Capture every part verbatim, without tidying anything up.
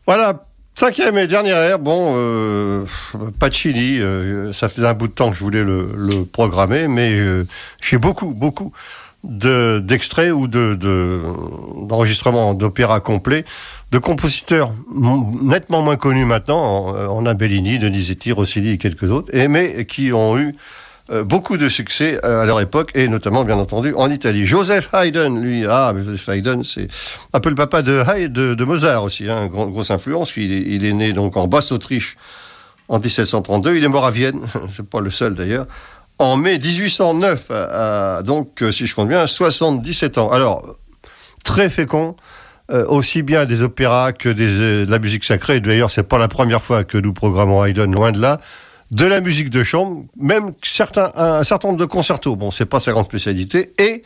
Voilà, cinquième et dernière air, bon, euh, Pacini, euh, ça faisait un bout de temps que je voulais le, le programmer, mais euh, j'ai beaucoup, beaucoup de, d'extraits ou de, de, d'enregistrements d'opéra complets de compositeurs nettement moins connus maintenant. On a Bellini, Donizetti, Rossini et quelques autres, et, mais qui ont eu euh, beaucoup de succès à leur époque, et notamment, bien entendu, en Italie. Joseph Haydn, lui, ah, mais Joseph Haydn, c'est un peu le papa de, de, de Mozart aussi, hein, grosse, grosse influence. Il est, il est né donc en Basse-Autriche en dix-sept cent trente-deux, il est mort à Vienne, c'est pas le seul d'ailleurs, en mai dix-huit cent neuf, à, à, donc, si je compte bien, soixante-dix-sept ans. Alors, très fécond, euh, aussi bien des opéras que des, euh, de la musique sacrée. D'ailleurs, c'est pas la première fois que nous programmons Haydn, loin de là. De la musique de chambre, même certains, un, un certain nombre de concertos. Bon, c'est pas sa grande spécialité. Et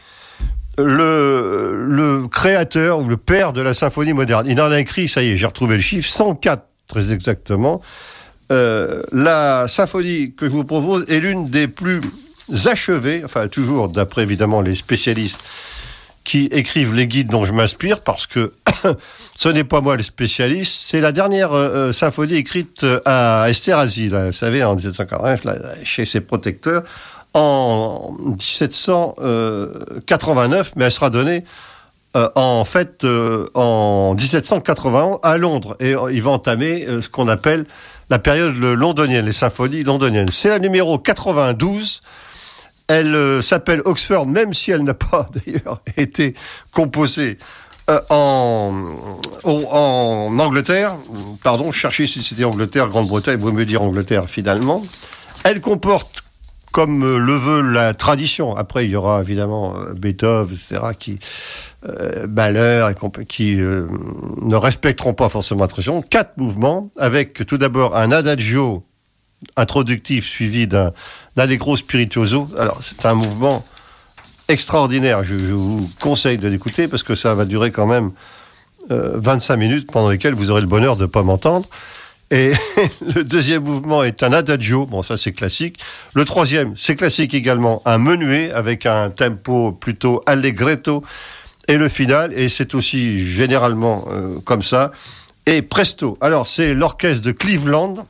le, le créateur ou le père de la symphonie moderne, il en a écrit, ça y est, j'ai retrouvé le chiffre, cent quatre, très exactement. Euh, la symphonie que je vous propose est l'une des plus achevées, enfin toujours d'après évidemment les spécialistes qui écrivent les guides dont je m'inspire, parce que ce n'est pas moi le spécialiste, c'est la dernière euh, symphonie écrite à Esterházy, là, vous savez, en dix-sept cent quarante-neuf, là, chez ses protecteurs, en dix-sept cent quatre-vingt-neuf, mais elle sera donnée euh, en fait euh, en dix-sept cent quatre-vingt-un à Londres, et euh, il va entamer euh, ce qu'on appelle la période londonienne, les symphonies londoniennes. C'est la numéro quatre-vingt-douze. Elle euh, s'appelle Oxford, même si elle n'a pas d'ailleurs été composée euh, en, en, en Angleterre. Pardon, cherchez si c'était Angleterre, Grande-Bretagne, vous me dire Angleterre finalement. Elle comporte, comme euh, le veut la tradition, après il y aura évidemment euh, Beethoven, et cetera, qui, euh, Mahler, et comp- qui euh, ne respecteront pas forcément la tradition, quatre mouvements, avec tout d'abord un adagio introductif suivi d'un, d'un allegro spirituoso. Alors c'est un mouvement extraordinaire, je, je vous conseille de l'écouter parce que ça va durer quand même euh, vingt-cinq minutes pendant lesquelles vous aurez le bonheur de ne pas m'entendre. Et le deuxième mouvement est un adagio, bon ça c'est classique. Le troisième, c'est classique également, un menuet avec un tempo plutôt allegretto. Et le final, et c'est aussi généralement euh, comme ça, et presto. Alors c'est l'orchestre de Cleveland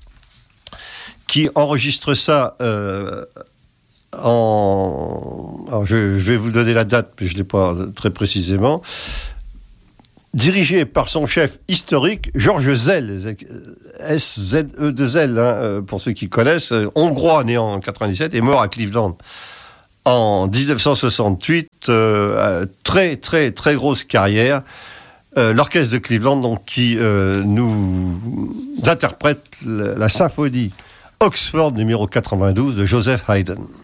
qui enregistre ça euh, en... Alors je, je vais vous donner la date, mais je ne l'ai pas très précisément. Dirigé par son chef historique, Georges Szell, S Z E deux L, hein, pour ceux qui connaissent, hongrois, né en quatre-vingt-dix-sept, et mort à Cleveland en dix-neuf cent soixante-huit. Euh, très, très, très grosse carrière. Euh, l'orchestre de Cleveland, donc, qui euh, nous interprète la, la symphonie Oxford numéro quatre-vingt-douze de Joseph Haydn.